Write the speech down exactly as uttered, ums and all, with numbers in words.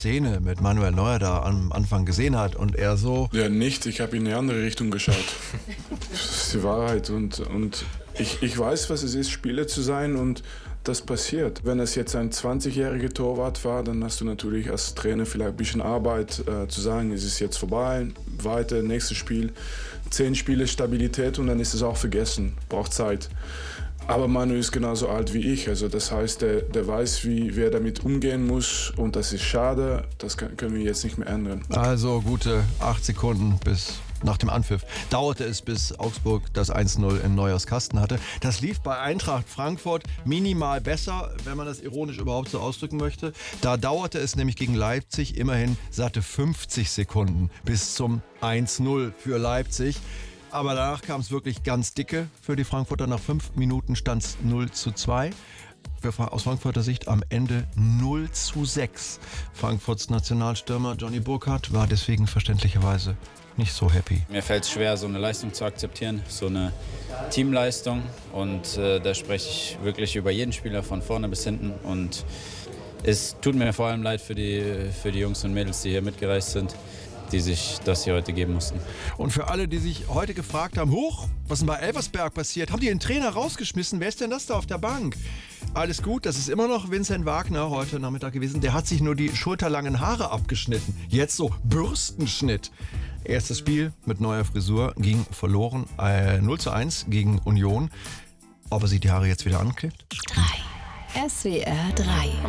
Szene mit Manuel Neuer da am Anfang gesehen hat und er so... Ja, nicht. Ich habe in eine andere Richtung geschaut. Das ist die Wahrheit. Und, und ich, ich weiß, was es ist, Spieler zu sein, und das passiert. Wenn es jetzt ein zwanzigjähriger Torwart war, dann hast du natürlich als Trainer vielleicht ein bisschen Arbeit äh, zu sagen, es ist jetzt vorbei, weiter, nächstes Spiel. Zehn Spiele Stabilität und dann ist es auch vergessen. Braucht Zeit. Aber Manu ist genauso alt wie ich, also das heißt, der, der weiß, wie wer damit umgehen muss, und das ist schade, das kann, können wir jetzt nicht mehr ändern. Also gute acht Sekunden bis nach dem Anpfiff dauerte es, bis Augsburg das eins null in Neuers Kasten hatte. Das lief bei Eintracht Frankfurt minimal besser, wenn man das ironisch überhaupt so ausdrücken möchte. Da dauerte es nämlich gegen Leipzig immerhin satte fünfzig Sekunden bis zum eins null für Leipzig. Aber danach kam es wirklich ganz dicke für die Frankfurter. Nach fünf Minuten stand es null zu zwei. Für, aus Frankfurter Sicht am Ende null zu sechs. Frankfurts Nationalstürmer Johnny Burkhardt war deswegen verständlicherweise nicht so happy. Mir fällt es schwer, so eine Leistung zu akzeptieren, so eine Teamleistung. Und äh, da spreche ich wirklich über jeden Spieler von vorne bis hinten. Und es tut mir vor allem leid für die, für die Jungs und Mädels, die hier mitgereist sind, die sich das hier heute geben mussten. Und für alle, die sich heute gefragt haben, huch, was ist denn bei Elversberg passiert? Haben die den Trainer rausgeschmissen? Wer ist denn das da auf der Bank? Alles gut, das ist immer noch Vincent Wagner heute Nachmittag gewesen. Der hat sich nur die schulterlangen Haare abgeschnitten. Jetzt so Bürstenschnitt. Erstes Spiel mit neuer Frisur ging verloren. Äh, null zu eins gegen Union. Ob er sich die Haare jetzt wieder anklebt? drei. S W R drei.